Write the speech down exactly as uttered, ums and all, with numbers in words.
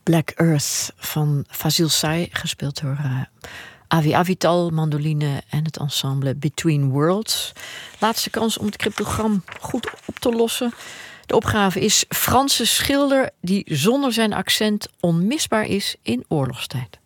Black Earth van Fazil Say, gespeeld door uh, Avi Avital, mandoline en het ensemble Between Worlds. Laatste kans om het cryptogram goed op te lossen. De opgave is Franse schilder die zonder zijn accent onmisbaar is in oorlogstijd.